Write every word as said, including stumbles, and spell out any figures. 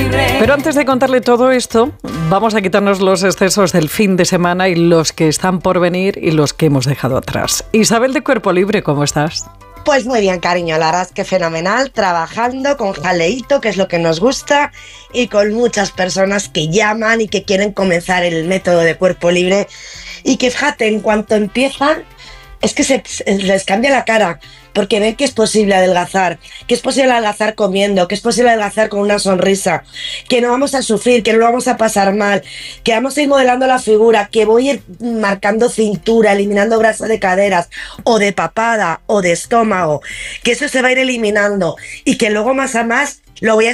libre. Pero antes de contarle todo esto, vamos a quitarnos los excesos del fin de semana y los que están por venir y los que hemos dejado atrás. Isabel de Cuerpo Libre, ¿cómo estás? Pues muy bien, cariño, la verdad es que fenomenal, trabajando con jaleíto, que es lo que nos gusta, y con muchas personas que llaman y que quieren comenzar el método de Cuerpo Libre, y que fíjate, en cuanto empiezan, es que se, les cambia la cara, porque ven que es posible adelgazar, que es posible adelgazar comiendo, que es posible adelgazar con una sonrisa, que no vamos a sufrir, que no lo vamos a pasar mal, que vamos a ir modelando la figura, que voy a ir marcando cintura, eliminando grasa de caderas, o de papada, o de estómago, que eso se va a ir eliminando, y que luego más a más lo voy a